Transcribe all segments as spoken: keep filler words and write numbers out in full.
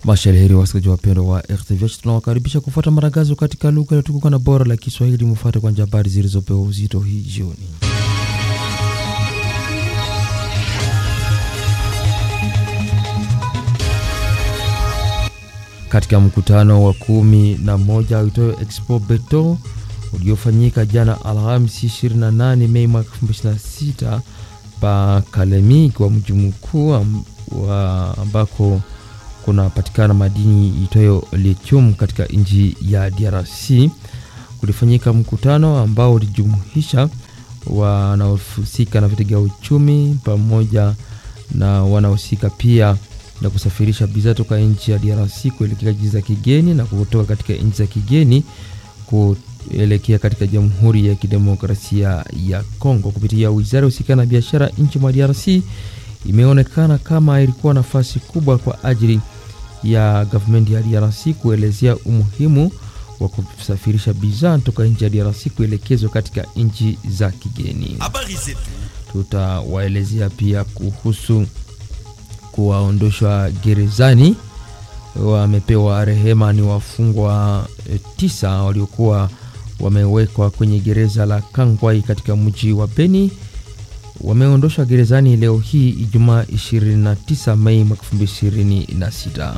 Mashaliheri wasikilizaji wapendwa wa R T V H, tunawakaribisha kufuata matangazo katika lugha ya tukuka na bora la Kiswahili. Mfuate kwa habari zilizopewa uzito hii jioni. Katika mkutano wa kumi na moja uitwayo Expo Beto uliofanyika jana Alhamisi ishirini na nane Mei mwaka elfu mbili na sita pa Kalemi kwa mji mkuu ambako kuna patikana madini itoyo lithium katika nchi ya D R C. Kulifanyika mkutano ambao ulijumuisha wanaohusika na vitega uchumi pamoja na wanaohusika pia na kusafirisha bidhaa kutoka nchi ya D R C kuelekea nchi za kigeni na kutoka katika nchi za kigeni kuelekea katika Jamhuri ya Kidemokrasia ya Kongo. Kupitia Wizara husika na biashara nchi ya D R C, imeonekana kama ilikuwa nafasi kubwa kwa ajili ya government ya D R C kuelezea umuhimu wa kusafirisha bidhaa kutoka nchi ya D R C kuelekezwa katika nchi za kigeni. Tutawaelezea pia kuhusu kuwaondoshwa gerezani. Wamepewa rehema ni wafungwa e, tisa waliokuwa wamewekwa kwenye gereza la Kangwai katika mji wa Beni. Wameondoshwa gerezani leo hii Ijumaa ishirini na tisa Mei mwaka elfu mbili ishirini na sita.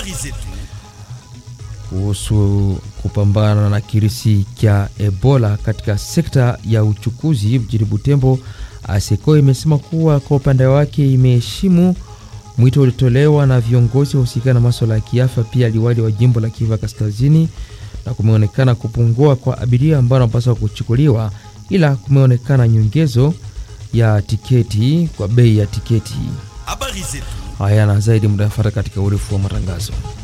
Kuhusu kupambana na kirisi cha Ebola katika sekta ya uchukuzi mjini Butembo, ASECO imesema kuwa kwa upande wake imeheshimu mwito ulitolewa na viongozi husika na masuala ya kiafya, pia liwali wa jimbo la Kivu Kaskazini, na kumeonekana kupungua kwa abiria ambao wanapaswa kuchukuliwa, ila kumeonekana nyongezo ya tiketi kwa bei ya tiketi. Haya na zaidi mtafuata katika urefu wa matangazo.